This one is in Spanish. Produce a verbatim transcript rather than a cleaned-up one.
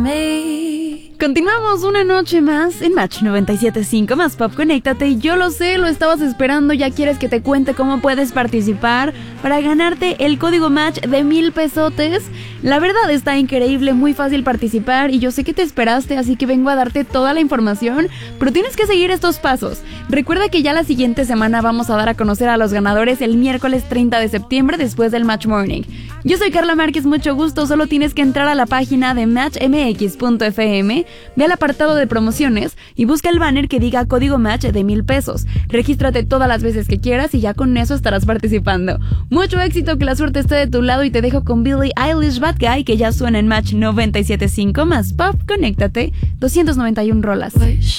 Continuamos una noche más en Match noventa y siete punto cinco más Pop. Conéctate. Yo lo sé, lo estabas esperando. Ya quieres que te cuente cómo puedes participar para ganarte el código Match de mil pesotes. La verdad está increíble, muy fácil participar y yo sé que te esperaste, así que vengo a darte toda la información, pero tienes que seguir estos pasos. Recuerda que ya la siguiente semana vamos a dar a conocer a los ganadores el miércoles treinta de septiembre después del Match Morning. Yo soy Carla Márquez, mucho gusto. Solo tienes que entrar a la página de match m x punto f m, ve al apartado de promociones y busca el banner que diga código Match de mil pesos. Regístrate todas las veces que quieras y ya con eso estarás participando. Mucho éxito, que la suerte esté de tu lado y te dejo con Billie Eilish, Bad Guy, que ya suena en Match noventa y siete punto cinco más Pop. Conéctate, doscientas noventa y una rolas.